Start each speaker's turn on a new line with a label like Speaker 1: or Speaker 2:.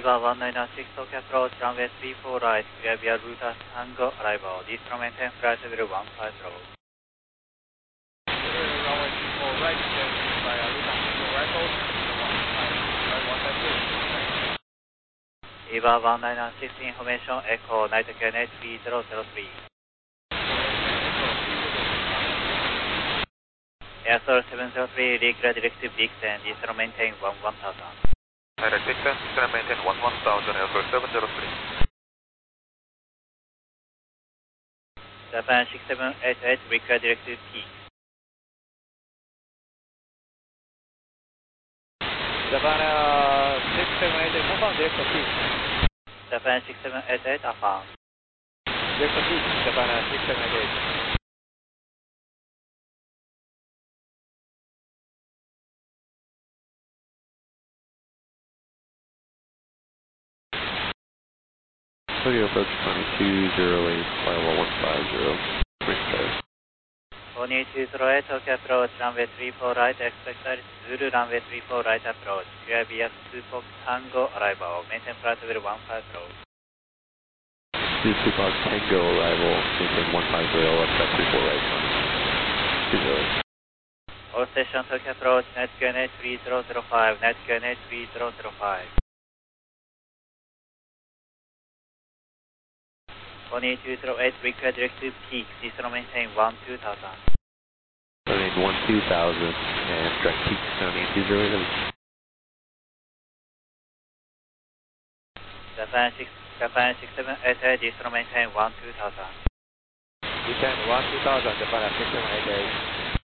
Speaker 1: EVA 196 Tokyo approach, runway 34 right, clear via route Tango arrival, Eastern maintain flight level 15 road.
Speaker 2: Runway 34 right, clear via route Tango arrival, 15,
Speaker 1: EVA 196 information, Echo, night QNH 3003. Airsource 703, declare directive descent, Eastern maintain 1000.
Speaker 2: Direct descent, Eastern maintain 1000, Airsource 703.
Speaker 1: Japan 6788, require directive P.
Speaker 2: Japan 6788, confirm directive P.
Speaker 1: Japan 6788, affirm.
Speaker 2: Directive P, Japan 6788.
Speaker 3: Tokyo approach 2208, firewall 150, bridge code.
Speaker 1: 42208, Tokyo approach, runway 34 right, expect Zulu runway 34 right approach, clear via 2 Fox Tango arrival, maintain flight level 15 road.
Speaker 3: 2 Fox Tango arrival, maintain 150, expect 34 right, 20.
Speaker 1: All station Tokyo approach, net QNH 3005, net QNH 3005. 42208, require directive peak, Eastern maintain 12000.
Speaker 3: Maintain 12000 and direct peak 78208.
Speaker 1: Japan 6788, Eastern maintain 12000.
Speaker 2: Descend 12000, Japan 6788.